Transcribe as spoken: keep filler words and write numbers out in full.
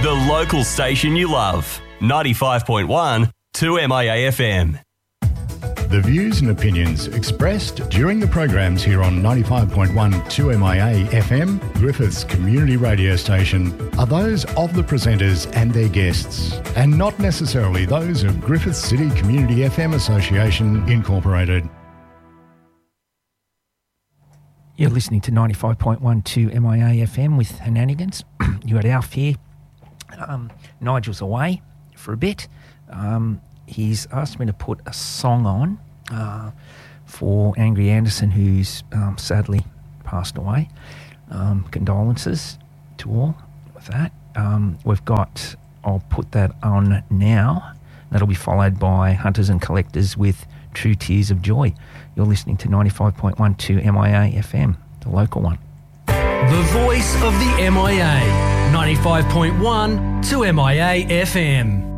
The local station you love. ninety-five point one, two M I A F M. The views and opinions expressed during the programs here on ninety-five point one two M I A F M, Griffiths Community Radio Station, are those of the presenters and their guests, and not necessarily those of Griffiths City Community F M Association Incorporated. You're listening to ninety-five point one two M I A F M with Henanigans. You had Alf here. Um, Nigel's away for a bit. Um, he's asked me to put a song on uh, for Angry Anderson, who's um, sadly passed away. Um, condolences to all with that. Um, we've got, I'll put that on now. That'll be followed by Hunters and Collectors with True Tears of Joy. You're listening to ninety-five point one two M I A F M, the local one. The voice of the M I A, ninety-five point one two M I A F M.